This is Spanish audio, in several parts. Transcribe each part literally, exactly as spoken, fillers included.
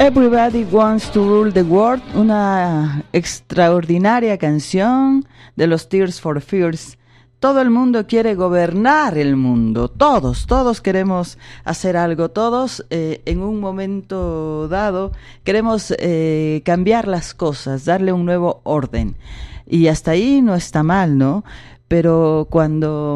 Everybody Wants to Rule the World, una extraordinaria canción de los Tears for Fears. Todo el mundo quiere gobernar el mundo, todos, todos queremos hacer algo, todos eh, en un momento dado queremos eh, cambiar las cosas, darle un nuevo orden. Y hasta ahí no está mal, ¿no? Pero cuando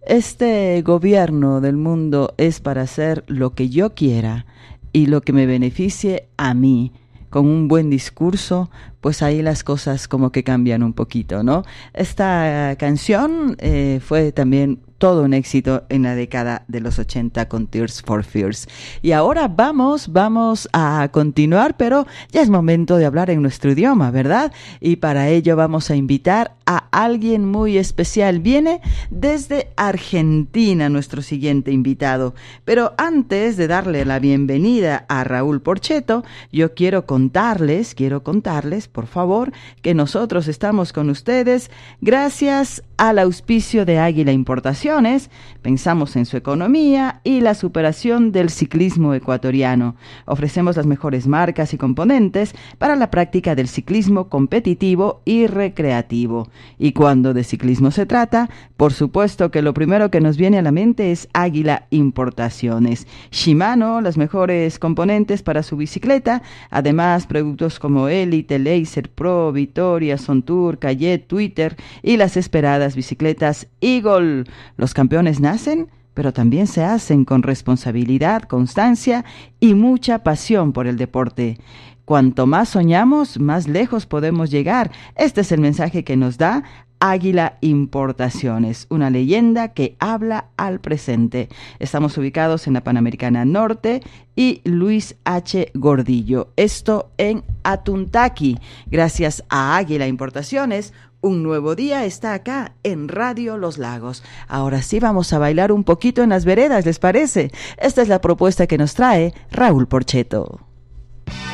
este gobierno del mundo es para hacer lo que yo quiera y lo que me beneficie a mí, con un buen discurso, pues ahí las cosas como que cambian un poquito, ¿no? Esta canción eh, fue también todo un éxito en la década de los ochenta con Tears for Fears. Y ahora vamos, vamos a continuar, pero ya es momento de hablar en nuestro idioma, ¿verdad? Y para ello vamos a invitar a alguien muy especial. Viene desde Argentina nuestro siguiente invitado. Pero antes de darle la bienvenida a Raúl Porchetto, yo quiero contarles, quiero contarles, por favor, que nosotros estamos con ustedes gracias al auspicio de Águila Importaciones. Pensamos en su economía y la superación del ciclismo ecuatoriano. Ofrecemos las mejores marcas y componentes para la práctica del ciclismo competitivo y recreativo. Y cuando de ciclismo se trata, por supuesto que lo primero que nos viene a la mente es Águila Importaciones. Shimano, las mejores componentes para su bicicleta, además productos como Elite, Laser Pro, Vittoria, Sontour, Cayet, Twitter y las esperadas bicicletas Eagle. Los campeones nacen, pero también se hacen con responsabilidad, constancia y mucha pasión por el deporte. Cuanto más soñamos, más lejos podemos llegar. Este es el mensaje que nos da Águila Importaciones, una leyenda que habla al presente. Estamos ubicados en la Panamericana Norte y Luis H. Gordillo. Esto en Atuntaqui. Gracias a Águila Importaciones, un nuevo día está acá en Radio Los Lagos. Ahora sí vamos a bailar un poquito en las veredas, ¿les parece? Esta es la propuesta que nos trae Raúl Porchetto.